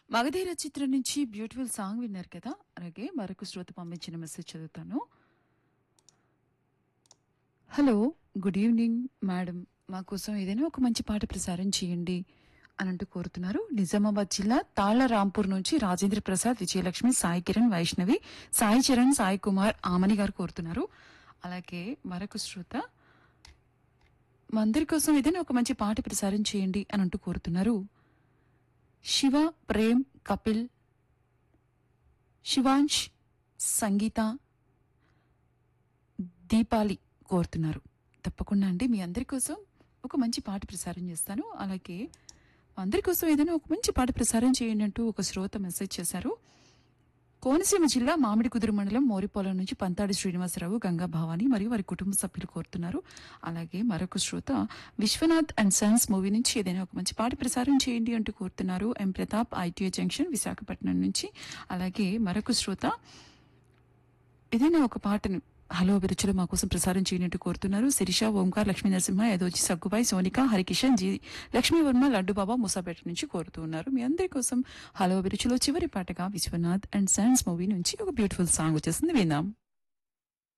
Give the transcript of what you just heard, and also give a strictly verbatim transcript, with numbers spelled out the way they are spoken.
మగధీర చిత్రం నుంచి beautiful song విన్నారు కదా. అలాగే మరొక శ్రోత పంపించిన మెసేజ్ చదువుతాను. Hello, good evening madam. మా కోసం ఏదైనా ఒక మంచి పాట ప్రసారం చేయండి అని అంటూ కోరుతున్నారు. నిజామాబాద్ జిల్లా తాళ్ల రాంపూర్ నుంచి రాజేంద్ర ప్రసాద్, విజయలక్ష్మి, సాయి కిరణ్, వైష్ణవి, సాయి చరణ్, సాయి కుమార్, ఆమని గారు కోరుతున్నారు. అలాగే మరొక శ్రోత మా అందరి కోసం ఏదైనా ఒక మంచి పాట ప్రసారం చేయండి అని అంటూ కోరుతున్నారు. శివ, ప్రేమ్, కపిల్, శివాంష్, సంగీత, దీపాలి కోరుతున్నారు. తప్పకుండా అండి, మీ అందరి కోసం ఒక మంచి పాట ప్రసారం చేస్తాను. అలాగే మా అందరి కోసం ఏదైనా ఒక మంచి పాట ప్రసారం చేయండి అంటూ ఒక శ్రోత మెసేజ్ చేశారు. కోనసీమ జిల్లా మామిడి కుదురు మండలం మోరిపోలం నుంచి పంతాడి శ్రీనివాసరావు, గంగా భవాని మరియు వారి కుటుంబ సభ్యులు కోరుతున్నారు. అలాగే మరొక శ్రోత విశ్వనాథ్ అండ్ సన్స్ మూవీ నుంచి ఏదైనా ఒక మంచి పాట ప్రసారం చేయండి అంటూ కోరుతున్నారు. ఎం ప్రతాప్, ఐటీఐ జంక్షన్, విశాఖపట్నం నుంచి. అలాగే మరొక శ్రోత ఏదైనా ఒక పాటను హలో అభిరుచులు మా కోసం ప్రసారం చేయనట్టు కోరుతున్నారు. శిరీష, ఓంకార్, లక్ష్మీ నరసింహ, యదోజి, సగ్గుబాయ్, సోనిక, హరికిషన్, జి లక్ష్మీవర్మ, లడ్డుబాబా, మూసాపేట నుంచి కోరుతూ ఉన్నారు. మీ అందరి కోసం హలో అభిరుచులో చివరి పాటగా విశ్వనాథ్ అండ్ సన్స్ మూవీ నుంచి ఒక బ్యూటిఫుల్ సాంగ్ వచ్చేసింది, విందాం.